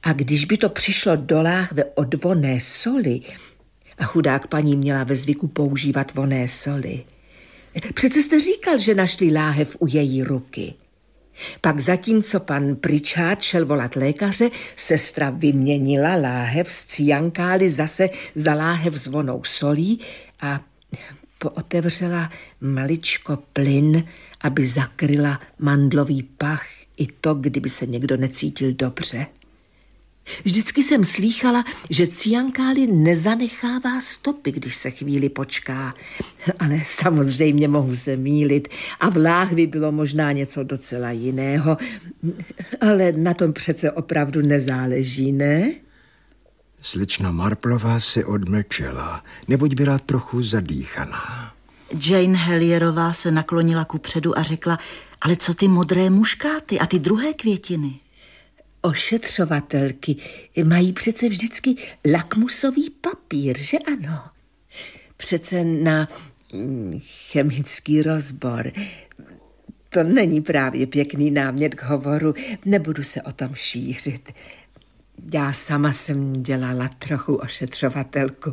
A když by to přišlo do láhve od vonné soli, a chudák paní měla ve zvyku používat vonné soli. Přece jste říkal, že našli láhev u její ruky. Pak zatímco pan Pritchard šel volat lékaře, sestra vyměnila láhev z cyankály zase za láhev s vonnou solí a pootevřela maličko plyn, aby zakryla mandlový pach i to, kdyby se někdo necítil dobře. Vždycky jsem slýchala, že cyankály nezanechává stopy, když se chvíli počká. Ale samozřejmě mohu se mýlit a v láhvi bylo možná něco docela jiného. Ale na tom přece opravdu nezáleží, ne? Slečna Marplová se odmlčela, neboť byla trochu zadýchaná. Jane Hellierová se naklonila kupředu a řekla, ale co ty modré muškáty a ty druhé květiny? Ošetřovatelky mají přece vždycky lakmusový papír, že ano? Přece na chemický rozbor. To není právě pěkný námět k hovoru, nebudu se o tom šířit. Já sama jsem dělala trochu ošetřovatelku.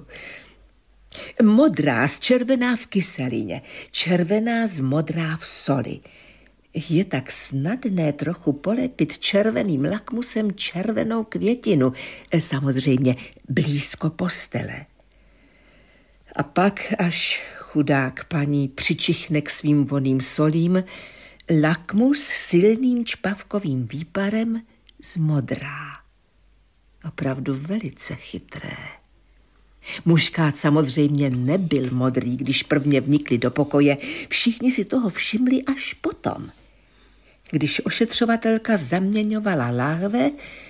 Modrá zčervená v kyselině, červená zmodrá v soli. Je tak snadné trochu polepit červeným lakmusem červenou květinu, samozřejmě blízko postele. A pak, až chudák paní přičichne k svým vonným solím, lakmus silným čpavkovým výparem zmodrá. Opravdu velice chytré. Muškát samozřejmě nebyl modrý, když prvně vnikli do pokoje. Všichni si toho všimli až potom. Když ošetřovatelka zaměňovala láhve,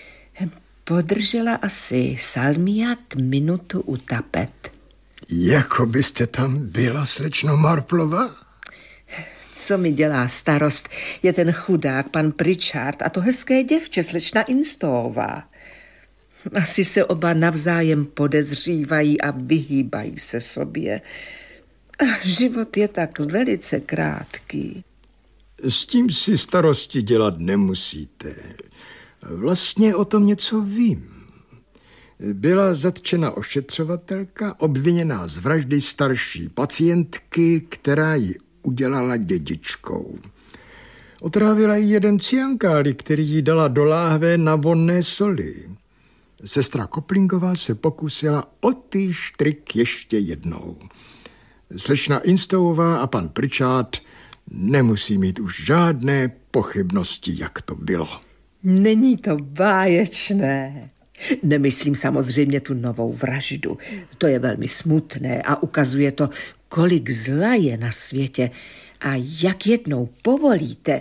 podržela asi salmiak minutu u tapet. Jako byste tam byla, slečno Marplová? Co mi dělá starost, je ten chudák, pan Pritchard a to hezké děvče, slečna Instová. Asi se oba navzájem podezřívají a vyhýbají se sobě. Život je tak velice krátký. S tím si starosti dělat nemusíte. Vlastně o tom něco vím. Byla zatčena ošetřovatelka, obviněná z vraždy starší pacientky, která ji udělala dědičkou. Otrávila jí jeden cyankály, který jí dala do láhve na vonné soli. Sestra Koplingová se pokusila o týž trik ještě jednou. Slečna Instová a pan Pritchard nemusí mít už žádné pochybnosti, jak to bylo. Není to báječné. Nemyslím samozřejmě tu novou vraždu. To je velmi smutné a ukazuje to, kolik zla je na světě a jak jednou povolíte.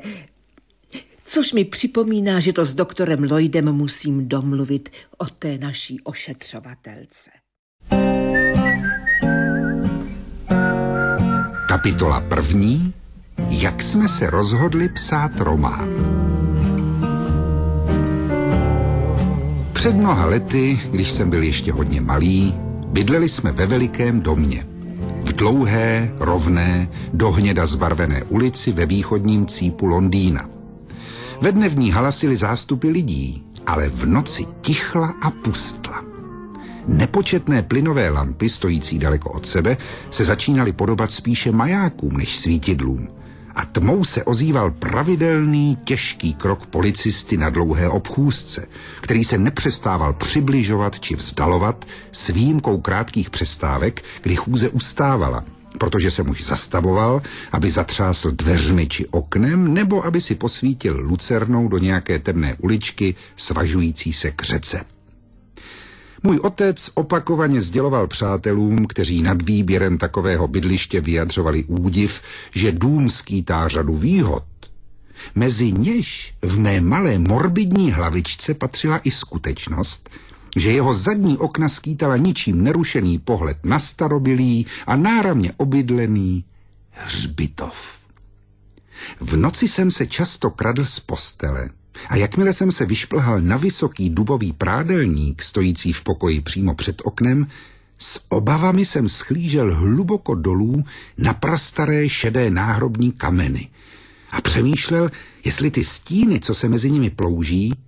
Což mi připomíná, že to s doktorem Lloydem musím domluvit o té naší ošetřovatelce. Kapitola 1. Jak jsme se rozhodli psát román. Před mnoha lety, když jsem byl ještě hodně malý, bydleli jsme ve velikém domě. V dlouhé, rovné, dohněda zbarvené ulici ve východním cípu Londýna. Ve dne v ní halasily zástupy lidí, ale v noci tichla a pustla. Nepočetné plynové lampy, stojící daleko od sebe, se začínaly podobat spíše majákům než svítidlům. A tmou se ozýval pravidelný, těžký krok policisty na dlouhé obchůzce, který se nepřestával přibližovat či vzdalovat s výjimkou krátkých přestávek, kdy chůze ustávala, protože se muž zastavoval, aby zatřásl dveřmi či oknem, nebo aby si posvítil lucernou do nějaké temné uličky svažující se k řece. Můj otec opakovaně sděloval přátelům, kteří nad výběrem takového bydliště vyjadřovali údiv, že dům skýtá řadu výhod. Mezi něž v mé malé morbidní hlavičce patřila i skutečnost, že jeho zadní okna skýtala ničím nerušený pohled na starobylý a náramně obydlený hřbitov. V noci jsem se často kradl z postele a jakmile jsem se vyšplhal na vysoký dubový prádelník, stojící v pokoji přímo před oknem, s obavami jsem schlížel hluboko dolů na prastaré šedé náhrobní kameny a přemýšlel, jestli ty stíny, co se mezi nimi plouží,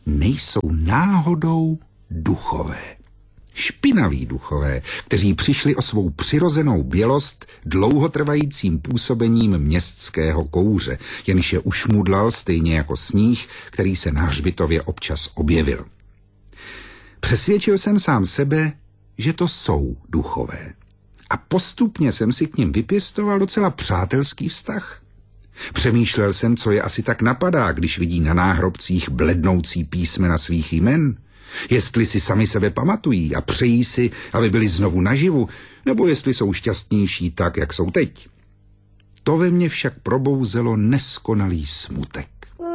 nejsou náhodou duchové. Špinaví duchové, kteří přišli o svou přirozenou bělost dlouhotrvajícím působením městského kouře, jenž je ušmudlal stejně jako sníh, který se na hřbitově občas objevil. Přesvědčil jsem sám sebe, že to jsou duchové. A postupně jsem si k nim vypěstoval docela přátelský vztah. Přemýšlel jsem, co je asi tak napadá, když vidí na náhrobcích blednoucí písmena svých jmen. Jestli si sami sebe pamatují a přejí si, aby byli znovu naživu, nebo jestli jsou šťastnější tak, jak jsou teď. To ve mně však probouzelo neskonalý smutek.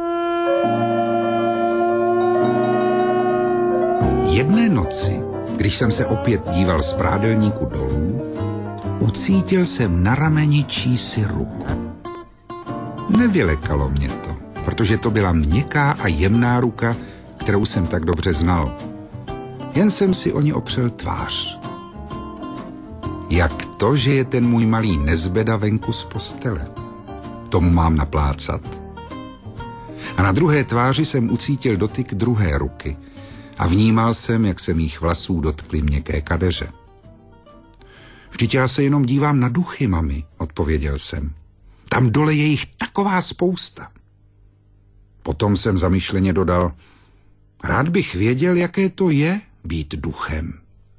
Jedné noci, když jsem se opět díval z prádelníku dolů, ucítil jsem na rameni čísi ruku. Nevylekalo mě to, protože to byla měkká a jemná ruka, kterou jsem tak dobře znal. Jen jsem si o ní opřel tvář. Jak to, že je ten můj malý nezbeda venku z postele? Tomu mám naplácat. A na druhé tváři jsem ucítil dotyk druhé ruky a vnímal jsem, jak se mých vlasů dotkly měkké kadeře. Vždyť já se jenom dívám na duchy, mami, odpověděl jsem. Tam dole je jich taková spousta. Potom jsem zamyšleně dodal, rád bych věděl, jaké to je být duchem.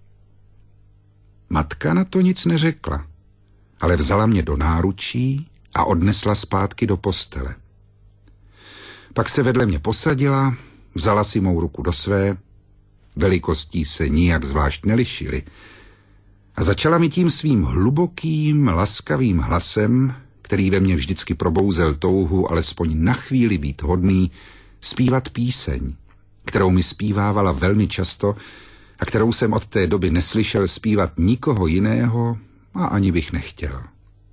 Matka na to nic neřekla, ale vzala mě do náručí a odnesla zpátky do postele. Pak se vedle mě posadila, vzala si mou ruku do své, velikostí se nijak zvlášť nelišily, a začala mi tím svým hlubokým, laskavým hlasem, který ve mně vždycky probouzel touhu alespoň na chvíli být hodný, zpívat píseň, kterou mi zpívávala velmi často a kterou jsem od té doby neslyšel zpívat nikoho jiného a ani bych nechtěl.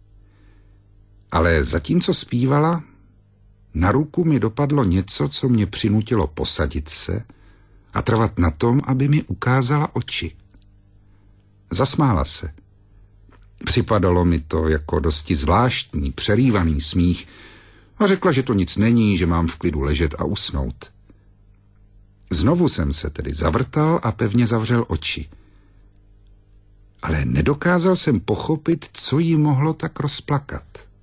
Ale zatímco zpívala, na ruku mi dopadlo něco, co mě přinutilo posadit se a trvat na tom, aby mi ukázala oči. Zasmála se. Připadalo mi to jako dosti zvláštní, přerývaný smích a řekla, že to nic není, že mám v klidu ležet a usnout. Znovu jsem se tedy zavrtal a pevně zavřel oči. Ale nedokázal jsem pochopit, co jí mohlo tak rozplakat.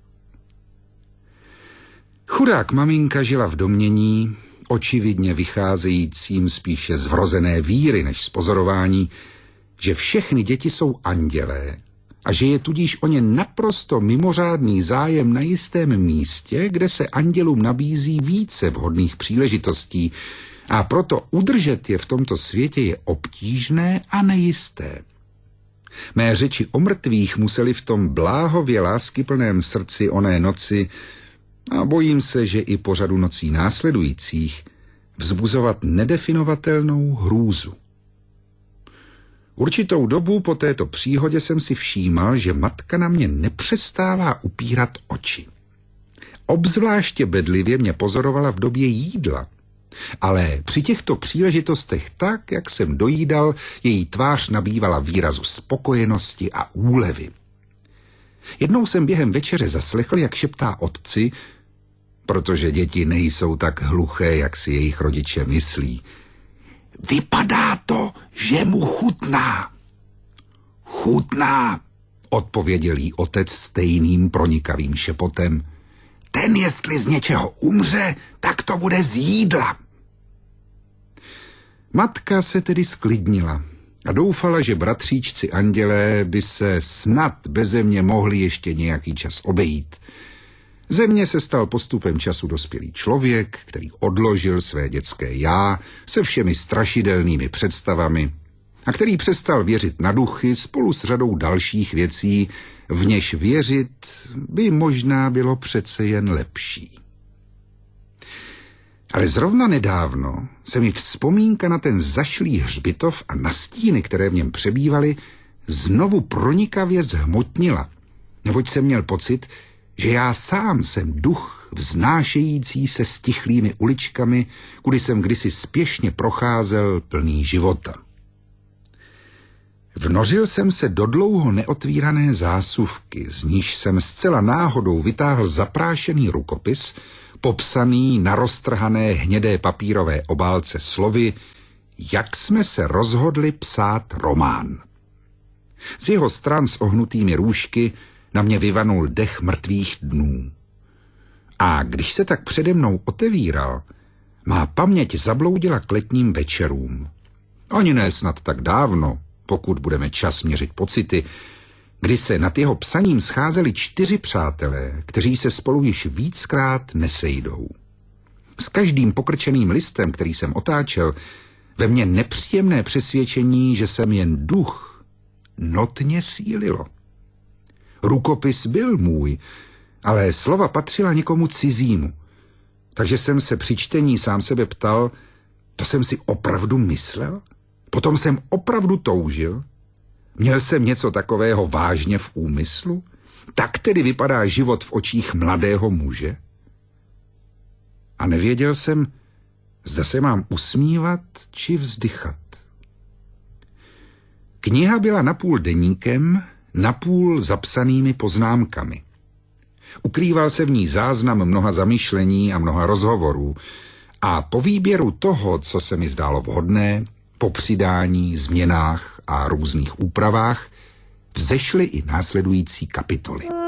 Chudák maminka žila v domnění, očividně vycházejícím spíše z vrozené víry než z pozorování, že všechny děti jsou andělé a že je tudíž o ně naprosto mimořádný zájem na jistém místě, kde se andělům nabízí více vhodných příležitostí a proto udržet je v tomto světě je obtížné a nejisté. Mé řeči o mrtvých museli v tom bláhově láskyplném srdci oné noci, a bojím se, že i po řadu nocí následujících, vzbuzovat nedefinovatelnou hrůzu. Určitou dobu po této příhodě jsem si všímal, že matka na mě nepřestává upírat oči. Obzvláště bedlivě mě pozorovala v době jídla, ale při těchto příležitostech tak, jak jsem dojídal, její tvář nabývala výrazu spokojenosti a úlevy. Jednou jsem během večeře zaslechl, jak šeptá otci, protože děti nejsou tak hluché, jak si jejich rodiče myslí. Vypadá to, že mu chutná. Chutná, odpověděl jí otec stejným pronikavým šepotem. Ten, jestli z něčeho umře, tak to bude z jídla. Matka se tedy sklidnila a doufala, že bratříčci andělé by se snad beze mě mohli ještě nějaký čas obejít. Ze mě se stal postupem času dospělý člověk, který odložil své dětské já se všemi strašidelnými představami a který přestal věřit na duchy spolu s řadou dalších věcí, v něž věřit by možná bylo přece jen lepší. Ale zrovna nedávno se mi vzpomínka na ten zašlý hřbitov a na stíny, které v něm přebývaly, znovu pronikavě zhmotnila, neboť jsem měl pocit, že já sám jsem duch vznášející se stichlými uličkami, kudy jsem kdysi spěšně procházel plný života. Vnořil jsem se do dlouho neotvírané zásuvky, z níž jsem zcela náhodou vytáhl zaprášený rukopis, popsaný na roztrhané hnědé papírové obálce slovy Jak jsme se rozhodli psát román. Z jeho stran s ohnutými růžky na mě vyvanul dech mrtvých dnů. A když se tak přede mnou otevíral, má paměť zabloudila k letním večerům. Ani ne snad tak dávno, pokud budeme čas měřit pocity, kdy se nad jeho psaním scházeli 4 přátelé, kteří se spolu již víckrát nesejdou. S každým pokrčeným listem, který jsem otáčel, ve mně nepříjemné přesvědčení, že jsem jen duch, notně sílilo. Rukopis byl můj, ale slova patřila někomu cizímu, takže jsem se při čtení sám sebe ptal, to jsem si opravdu myslel? Potom jsem opravdu toužil? Měl jsem něco takového vážně v úmyslu? Tak tedy vypadá život v očích mladého muže? A nevěděl jsem, zda se mám usmívat či vzdychat. Kniha byla napůl deníkem, napůl zapsanými poznámkami. Ukrýval se v ní záznam mnoha zamyšlení a mnoha rozhovorů a po výběru toho, co se mi zdálo vhodné, po přidání, změnách a různých úpravách, vzešly i následující kapitoly.